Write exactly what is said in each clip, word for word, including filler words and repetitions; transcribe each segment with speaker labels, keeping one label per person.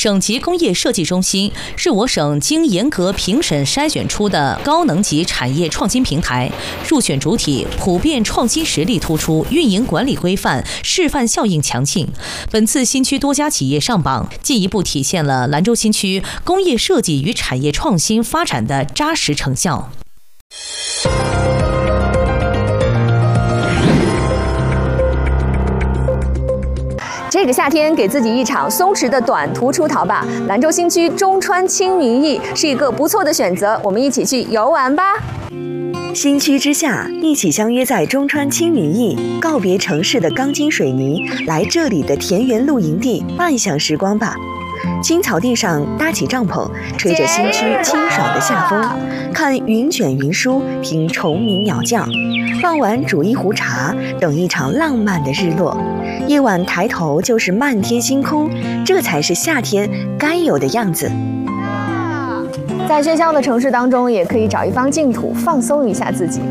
Speaker 1: 省级工业设计中心是我省经严格评审筛选出的高能级产业创新平台，入选主体普遍创新实力突出，运营管理规范，示范效应强劲。本次新区多家企业上榜，进一步体现了兰州新区工业设计与产业创新发展的扎实成效。
Speaker 2: 这个夏天给自己一场松弛的短途出逃吧！兰州新区中川青云驿是一个不错的选择，我们一起去游玩吧。
Speaker 3: 新区之夏，一起相约在中川青云驿，告别城市的钢筋水泥，来这里的田园露营地慢享时光吧。青草地上搭起帐篷，吹着新区清爽的夏风，看云卷云舒，听虫鸣鸟叫。傍晚煮一壶茶，等一场浪漫的日落。夜晚抬头就是漫天星空，这才是夏天该有的样子。
Speaker 2: 在喧嚣的城市当中，也可以找一方净土，放松一下自己。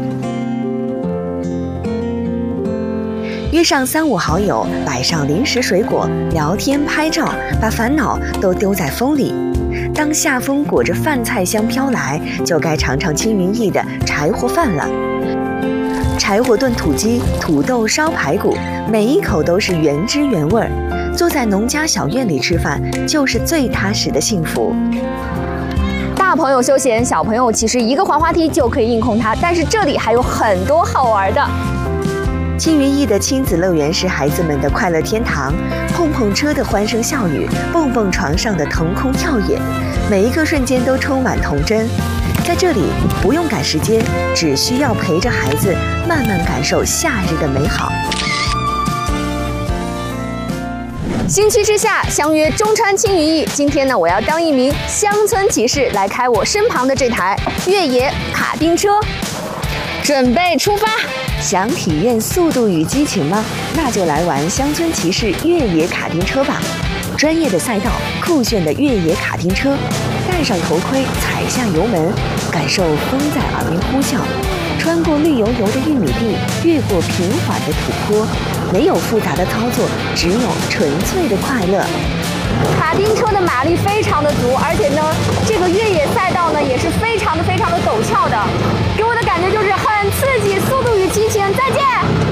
Speaker 3: 约上三五好友，摆上零食水果，聊天拍照，把烦恼都丢在风里。当夏风裹着饭菜香飘来，就该尝尝青云驿的柴火饭了。柴火炖土鸡，土豆烧排骨，每一口都是原汁原味儿。坐在农家小院里吃饭，就是最踏实的幸福。
Speaker 2: 大朋友休闲，小朋友其实一个滑滑梯就可以硬控它，但是这里还有很多好玩的。
Speaker 3: 青云驿的亲子乐园是孩子们的快乐天堂，碰碰车的欢声笑语，蹦蹦床上的腾空跳跃，每一个瞬间都充满童真。在这里不用赶时间，只需要陪着孩子慢慢感受夏日的美好。
Speaker 2: 新区之夏，相约中川青云驿。今天呢，我要当一名乡村骑士，来开我身旁的这台越野卡丁车。准备出发！
Speaker 3: 想体验速度与激情吗？那就来玩乡村骑士越野卡丁车吧！专业的赛道，酷炫的越野卡丁车，戴上头盔，踩下油门，感受风在耳边呼啸，穿过绿油油的玉米地，越过平缓的土坡，没有复杂的操作，只有纯粹的快乐。
Speaker 2: 卡丁车的马力非常的足，而且呢，这个越野赛道呢也是非常的非常的陡峭的，给我的感觉就是很刺激，速度与激情。再见。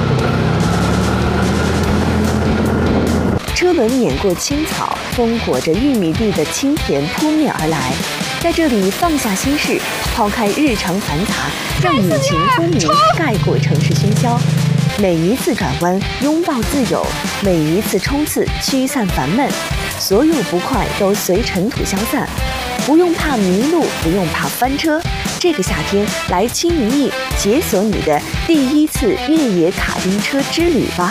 Speaker 3: 车轮碾过青草，风裹着玉米地的清甜扑面而来。在这里放下心事，抛开日常繁杂，让引擎轰鸣盖过城市喧嚣。每一次转弯拥抱自由，每一次冲刺驱散烦闷，所有不快都随尘土消散。不用怕迷路，不用怕翻车。这个夏天来青云驿，解锁你的第一次越野卡丁车之旅吧。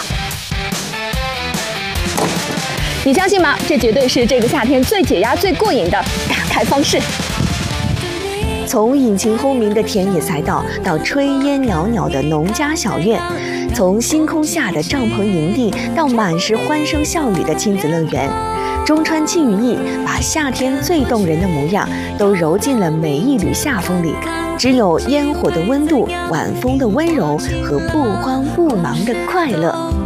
Speaker 2: 你相信吗？这绝对是这个夏天最解压、最过瘾的打开方式。
Speaker 3: 从引擎轰鸣的田野赛道，到炊烟袅袅的农家小院，从星空下的帐篷营地，到满是欢声笑语的亲子乐园，中川青云驿把夏天最动人的模样都揉进了每一缕夏风里。只有烟火的温度、晚风的温柔和不慌不忙的快乐。